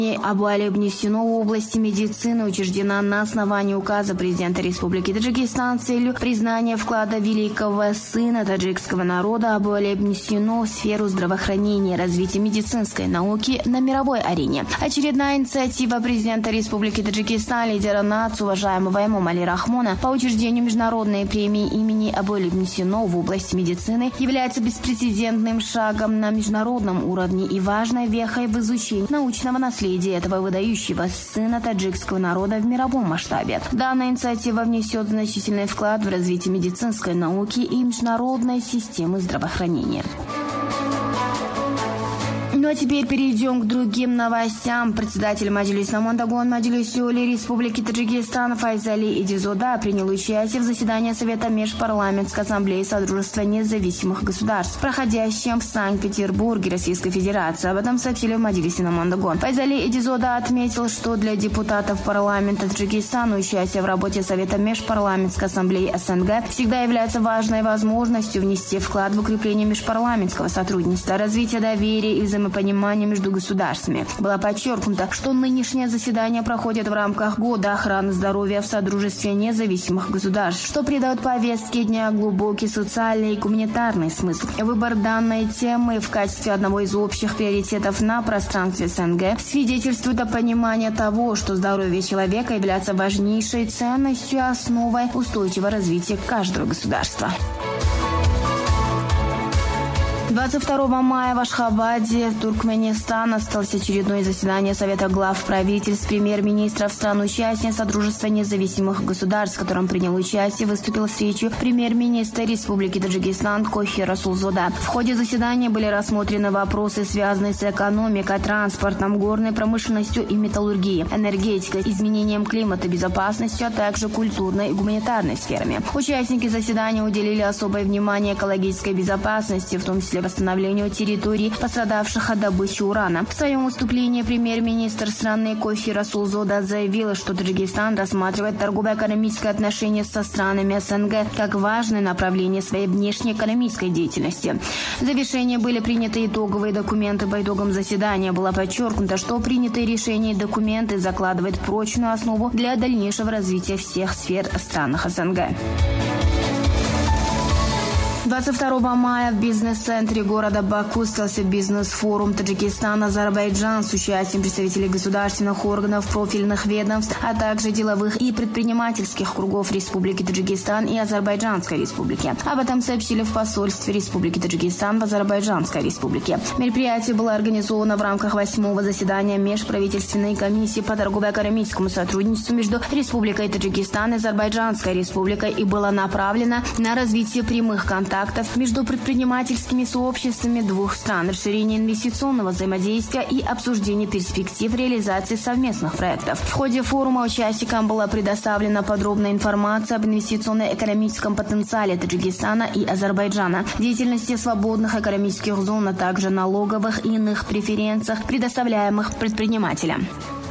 Абуали Абнесино в области медицины учреждена на основании указа президента Республики Таджикистан с целью признания вклада великого сына таджикского народа Абуали Абнесино в сферу здравоохранения и развития медицинской науки на мировой арене. Очередная инициатива президента Республики Таджикистан, лидера НАЦ, уважаемого Эмомали Рахмона, по учреждению международной премии имени Абуали Абнесино в области медицины является беспрецедентным шагом на международном уровне и важной вехой в изучении научного наследия этого выдающего сына таджикского народа в мировом масштабе. Данная инициатива внесет значительный вклад в развитие медицинской науки и международной системы здравоохранения. Ну а теперь перейдем к другим новостям. Председатель Маджлиса Мондагон Маджлиси Ули Республики Таджикистан Файзали Эдизода принял участие в заседании Совета Межпарламентской ассамблеи Содружества независимых государств, проходящем в Санкт-Петербурге, Российской Федерации. Об этом сообщили в Маджлисе Мондагон. Файзали Эдизода отметил, что для депутатов парламента Таджикистана участие в работе Совета Межпарламентской ассамблеи СНГ всегда является важной возможностью внести вклад в укрепление межпарламентского сотрудничества, развитие доверия и взаимопонимания между государствами. Было подчеркнуто, что нынешнее заседание проходит в рамках Года охраны здоровья в Содружестве независимых государств, что придает повестке дня глубокий социальный и гуманитарный смысл. Выбор данной темы в качестве одного из общих приоритетов на пространстве СНГ свидетельствует о понимании того, что здоровье человека является важнейшей ценностью и основой устойчивого развития каждого государства. 22 мая в Ашхабаде, Туркменистан, осталось очередное заседание Совета глав правительств, премьер-министров стран-участниц Содружества независимых государств, в котором принял участие, выступил с речью премьер-министр Республики Таджикистан Кохи Расулзода. В ходе заседания были рассмотрены вопросы, связанные с экономикой, транспортом, горной промышленностью и металлургией, энергетикой, изменением климата, безопасностью, а также культурной и гуманитарной сферами. Участники заседания уделили особое внимание экологической безопасности, в том числе восстановлению территорий, пострадавших от добычи урана. В своем выступлении премьер-министр страны Кохи Расулзода заявила, что Таджикистан рассматривает торгово-экономические отношения со странами СНГ как важное направление своей внешнеэкономической деятельности. В завершении были приняты итоговые документы. По итогам заседания было подчеркнуто, что принятые решения и документы закладывают прочную основу для дальнейшего развития всех сфер в странах СНГ. 22 мая в бизнес-центре города Баку состоялся бизнес-форум Таджикистан-Азербайджан с участием представителей государственных органов, профильных ведомств, а также деловых и предпринимательских кругов Республики Таджикистан и Азербайджанской Республики. Об этом сообщили в посольстве Республики Таджикистан в Азербайджанской Республике. Мероприятие было организовано в рамках 8-го заседания Межправительственной комиссии по торгово-экономическому сотрудничеству между Республикой Таджикистан и Азербайджанской Республикой и было направлено на развитие прямых контактов между предпринимательскими сообществами двух стран, расширение инвестиционного взаимодействия и обсуждение перспектив реализации совместных проектов. В ходе форума участникам была предоставлена подробная информация об инвестиционно-экономическом потенциале Таджикистана и Азербайджана, деятельности свободных экономических зон, а также налоговых и иных преференциях, предоставляемых предпринимателям.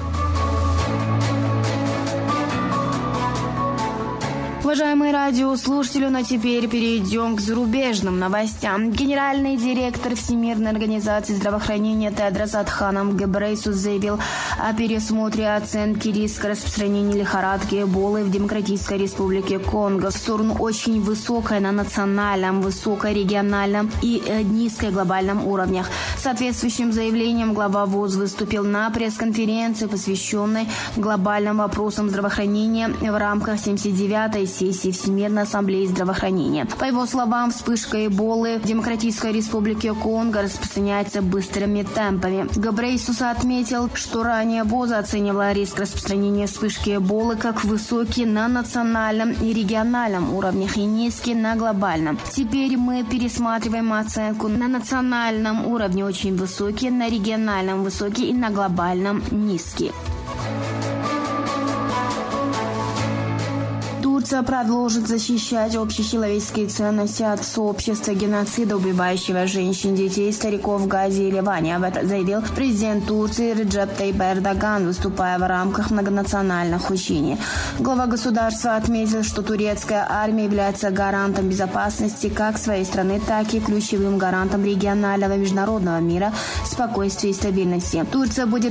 Уважаемые радиослушатели, но теперь перейдем к зарубежным новостям. Генеральный директор Всемирной организации здравоохранения Тедрос Адханом Гебрейсус заявил о пересмотре оценки риска распространения лихорадки Эболы в Демократической Республике Конго в сторону очень высокой на национальном, высокой региональном и низкой глобальном уровнях. Соответствующим заявлением глава ВОЗ выступил на пресс-конференции, посвященной глобальным вопросам здравоохранения в рамках 79-й сессии Всемирной ассамблеи здравоохранения. По его словам, вспышка Эболы в Демократической Республике Конго распространяется быстрыми темпами. Гебрейсус отметил, что ранее ВОЗ оценивала риск распространения вспышки Эболы как высокий на национальном и региональном уровнях и низкий на глобальном. Теперь мы пересматриваем оценку на национальном уровне очень высокий, на региональном высокий и на глобальном низкий. Турция продолжит защищать общечеловеческие ценности от сообщества геноцида, убивающего женщин, детей, стариков в Газе и Ливане. Об этом заявил президент Турции Реджеп Тайип Эрдоган, выступая в рамках многонациональных учений. Глава государства отметил, что турецкая армия является гарантом безопасности как своей страны, так и ключевым гарантом регионального и международного мира, спокойствия и стабильности. Турция будет